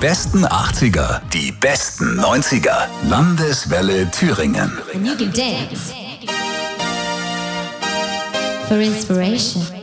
besten 80er, die besten 90er. Landeswelle Thüringen. And you can dance for inspiration.